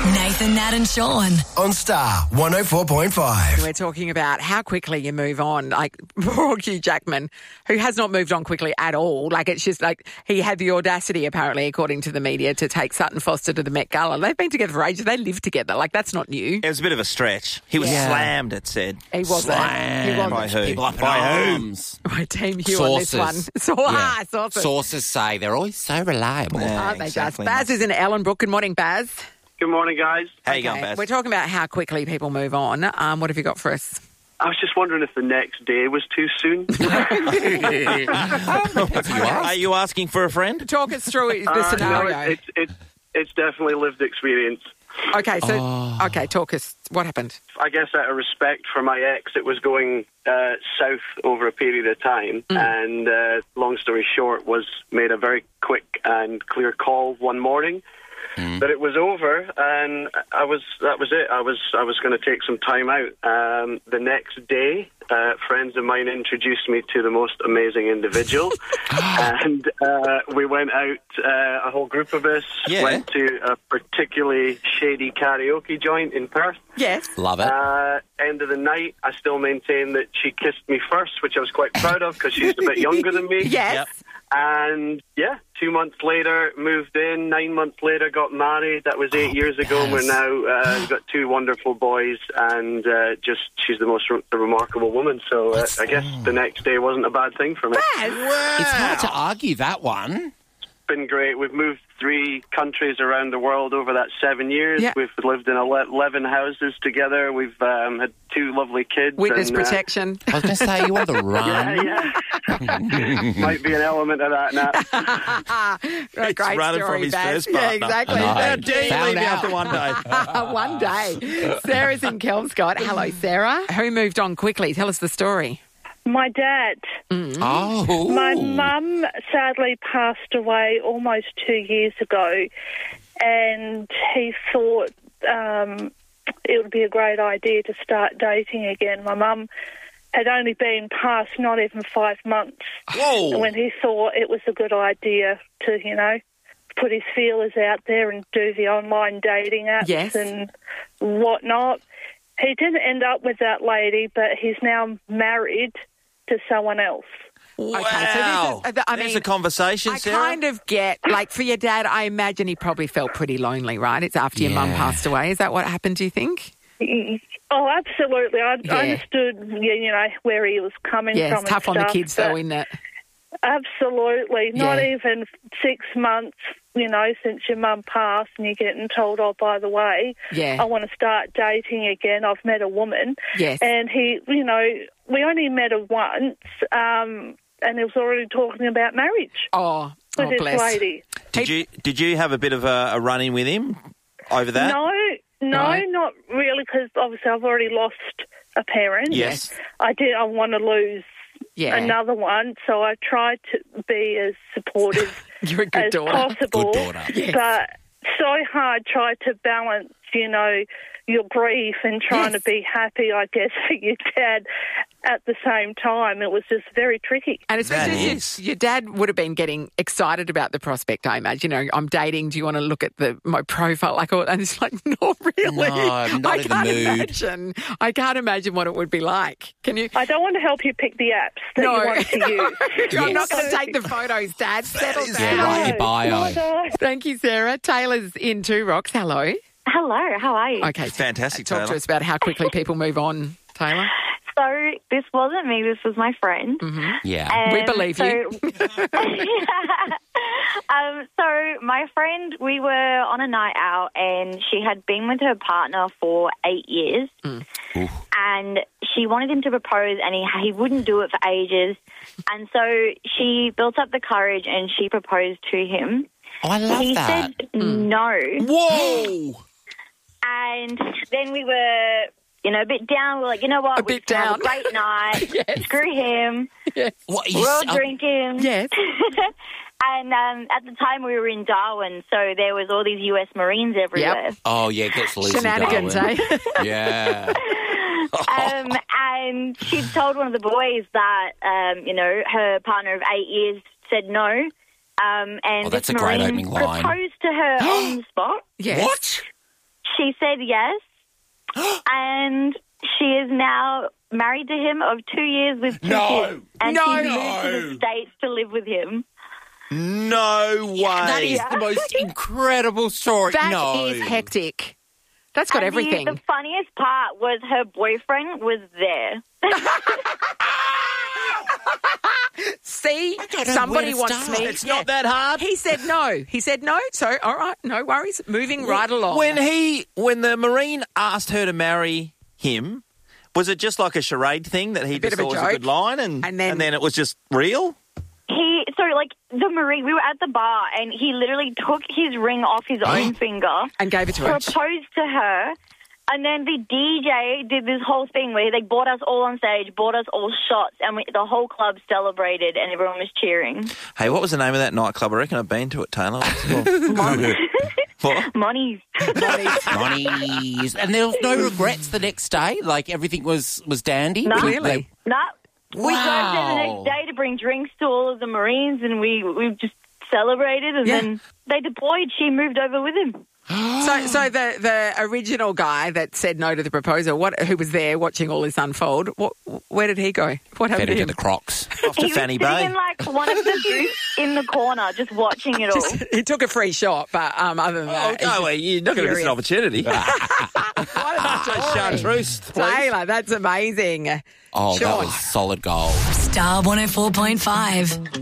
Nathan, Nat and Sean. On Star 104.5. We're talking about how quickly you move on. Like, poor Hugh Jackman, who has not moved on quickly at all. Like, it's just like he had the audacity, apparently, according to the media, to take Sutton Foster to the Met Gala. They've been together for ages. They live together. Like, that's not new. It was a bit of a stretch. He was slammed, it said. He wasn't. He wasn't. By who? People up in By who? arms. By Team Hugh Sources. on this one. Sources. Sources say they're always so reliable. Yeah, Aren't they exactly. just? Baz is in Ellenbrook. Good morning, Baz. Good morning, guys. How you going, Baz? We're talking about how quickly people move on. What have you got for us? I was just wondering if the next day was too soon. Are you asking for a friend? Talk us through the scenario. No, it's definitely lived experience. Okay, so, talk us. What happened? I guess out of respect for my ex, it was going south over a period of time. And long story short, was made a very quick and clear call one morning. But it was over, and that was it. I was going to take some time out. The next day, friends of mine introduced me to the most amazing individual, and we went out. A whole group of us went to a particularly shady karaoke joint in Perth. Yes, Love it. End of the night, I still maintain that she kissed me first, which I was quite proud of because she's a bit younger than me. yes. Yep. And 2 months later, moved in. 9 months later, got married. That was 8 years ago. And we're now we've got two wonderful boys, and she's the most remarkable woman. So I guess the next day wasn't a bad thing for me. It's hard to argue that one. Been great. We've moved 3 countries around the world over that 7 years. Yeah. We've lived in 11 houses together. We've had 2 lovely kids. Witness and, protection. I was going to say, you on the run. Yeah. Might be an element of that now. Great running story, from his Baz. first partner. Yeah, exactly. I know. How dare you Found leave me out. after one day? One day. Sarah's in Kelmscott. Hello, Sarah. Who moved on quickly? Tell us the story. My dad. Oh. My mum sadly passed away almost 2 years ago, and he thought it would be a great idea to start dating again. My mum had only been past not even 5 months Whoa! when he thought it was a good idea to, put his feelers out there and do the online dating apps Yes. and whatnot. He didn't end up with that lady, but he's now married to someone else. Wow. Okay, so this is, There's a conversation, I Sarah. kind of get, like, for your dad, I imagine he probably felt pretty lonely, right? It's after your mum Yeah. passed away. Is that what happened, do you think? Oh, absolutely. I Yeah. understood, where he was coming Yeah, from. it's tough on and the stuff, kids, though, but isn't it? Absolutely. Not Yeah. even 6 months, since your mum passed, and you're getting told, oh, by the way, Yeah. I want to start dating again. I've met a woman. Yes. And he, we only met her once, and he was already talking about marriage Oh, with this bless. lady. Did you have a bit of a run-in with him over that? No, Right. not really, because obviously I've already lost a parent. Yes. I want to lose Yeah. another one, so I tried to be as supportive You're a good as daughter. possible. Good daughter. Yes. But so hard tried to balance, your grief and trying Yes. to be happy, I guess, for your dad at the same time. It was just very tricky. And especially That if is. your dad would have been getting excited about the prospect, I imagine. I'm dating. Do you want to look at my profile? And it's like, not really. No, I'm not in the mood. I can't imagine what it would be like. Can you? I don't want to help you pick the apps that No. you want to use. I'm not going to take the photos, Dad. Settle down. Yeah, write your bio. My God. Thank you, Sarah. Taylor's in Two Rocks. Hello. Hello, how are you? Okay. Fantastic, Talk to Taylor. us about how quickly people move on, Taylor. So this wasn't me, this was my friend. Yeah. We believe you. So my friend, we were on a night out and she had been with her partner for 8 years. And she wanted him to propose and he wouldn't do it for ages. And so she built up the courage and she proposed to him. Oh, I love He that. said no. Whoa! And then we were, a bit down. We're like, you know what? A bit we have down. a great night. Yes. Screw him. What, We're all drinking. Yes. And at the time we were in Darwin, so there was all these US Marines everywhere. Oh, yeah, it gets loose in Shenanigans, Darwin. eh? Yeah. And she'd told one of the boys that, her partner of 8 years said no. And Oh, that's this a great Marine opening line. proposed to her on the spot. Yes. What? said yes, and she is now married to him of 2 years with 2 kids. And she's moved to the States to live with him. No way. That is the most incredible story. That is hectic. That's got everything. The funniest part was her boyfriend was there. See, don't know somebody where to wants start. me. It's not that hard. He said no. So, all right, no worries. Moving right along. When the Marine asked her to marry him, was it just like a charade thing that he bit just of a thought was a joke. good line and then it was just real? The Marine, we were at the bar and he literally took his ring off his own finger and gave it to her. Proposed to her. And then the DJ did this whole thing where they brought us all on stage, bought us all shots, and the whole club celebrated and everyone was cheering. Hey, what was the name of that nightclub? I reckon I've been to it, Taylor. What? Money's. Money's. And there was no regrets the next day? Like, everything was dandy? No. Clearly. No. We drove there the next day to bring drinks to all of the Marines and we just celebrated and then they deployed. She moved over with him. So the original guy that said no to the proposal, who was there watching all this unfold, where did he go? What happened Fed to into him? the Crocs. Off to He was Fanny sitting Bay. in like one of the booths in the corner just watching it all. He took a free shot, but other than that... You're not going to miss an opportunity. What a story. Chartreuse, please. Taylor, that's amazing. Oh, Sean. that was solid gold. Star 104.5.